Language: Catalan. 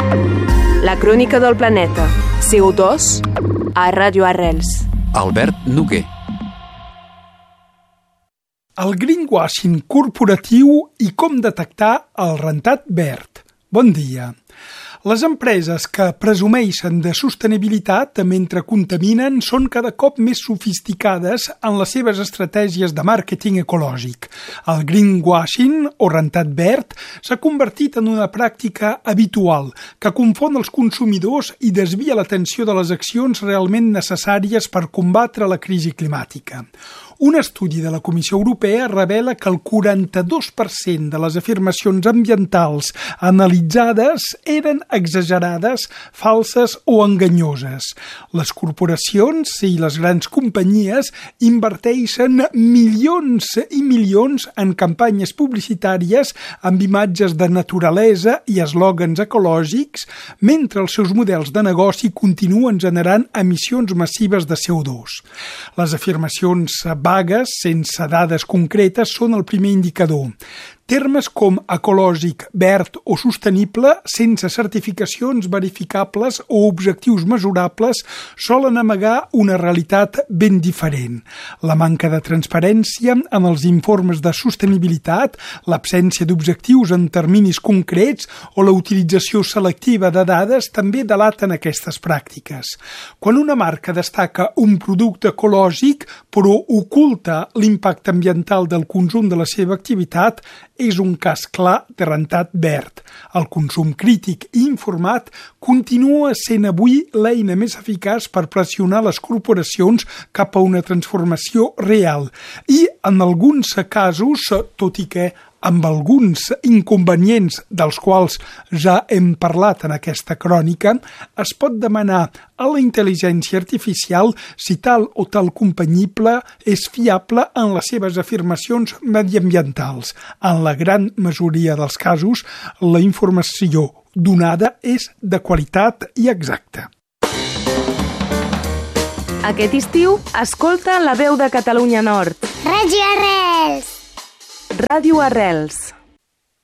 La crònica del planeta. CO2 a Ràdio Arrels. Albert Noguer. El greenwashing corporatiu i com detectar el rentat verd. Bon dia. Les empreses que presumeixen de sostenibilitat mentre contaminen són cada cop més sofisticades en les seves estratègies de màrqueting ecològic. El greenwashing, o rentat verd, s'ha convertit en una pràctica habitual que confon els consumidors i desvia l'atenció de les accions realment necessàries per combatre la crisi climàtica. Un estudi de la Comissió Europea revela que el 42% de les afirmacions ambientals analitzades eren exagerades, falses o enganyoses. Les corporacions i les grans companyies inverteixen milions i milions en campanyes publicitàries amb imatges de naturalesa i eslògans ecològics, mentre els seus models de negoci continuen generant emissions massives de CO2. Les afirmacions vagues, sense dades concretes, són el primer indicador. Termes com ecològic, verd o sostenible, sense certificacions verificables o objectius mesurables, solen amagar una realitat ben diferent. La manca de transparència en els informes de sostenibilitat, l'absència d'objectius en terminis concrets o la utilització selectiva de dades també delaten aquestes pràctiques. Quan una marca destaca un producte ecològic però oculta l'impacte ambiental del conjunt de la seva activitat, és un cas clar de rentat verd. El consum crític i informat continua sent avui l'eina més eficaç per pressionar les corporacions cap a una transformació real i, en alguns casos, tot i que amb alguns inconvenients dels quals ja hem parlat en aquesta crònica, es pot demanar a la intel·ligència artificial si tal o tal companyible és fiable en les seves afirmacions mediambientals. En la gran majoria dels casos, la informació donada és de qualitat i exacta. Aquest estiu, escolta La Veu de Catalunya Nord. Ràdio Arrels! Ràdio Arrels.